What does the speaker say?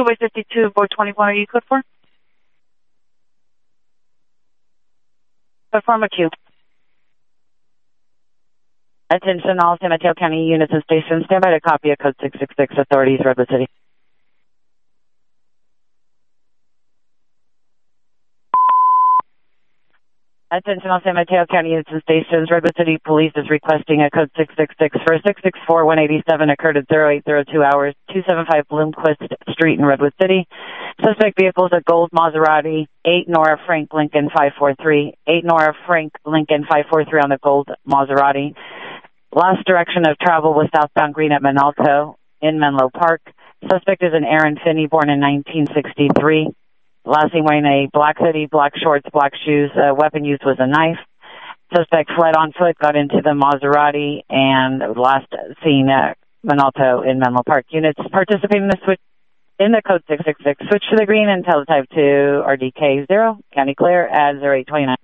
Highway 52, board 21, are you code for? Perform a Q. Attention all San Mateo County units and stations. Stand by to copy a code 666 authorities, Redwood City. Attention all San Mateo County units and stations. Redwood City Police is requesting a code 666 for a 664-187 occurred at 0802 hours, 275 Bloomquist Street in Redwood City. Suspect vehicle is a gold Maserati, 8 Nora Frank Lincoln 543. 8 Nora Frank Lincoln 543 on the gold Maserati. Last direction of travel was southbound Green at Minalto in Menlo Park. Suspect is an Aaron Finney, born in 1963. Last seen wearing a black hoodie, black shorts, black shoes. Weapon used was a knife. Suspect fled on foot, got into the Maserati, and last seen at Minalto in Menlo Park. Units participating in the code 666. Switch to the green and teletype to RDK 0. County clear at 0829.